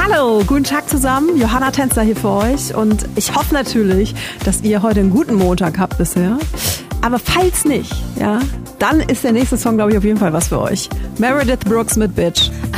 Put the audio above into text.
Hallo, guten Tag zusammen. Johanna Tänzer hier für euch und ich hoffe natürlich, dass ihr heute einen guten Montag habt bisher. Aber falls nicht, ja, dann ist der nächste Song, glaube ich, auf jeden Fall was für euch. Meredith Brooks mit Bitch.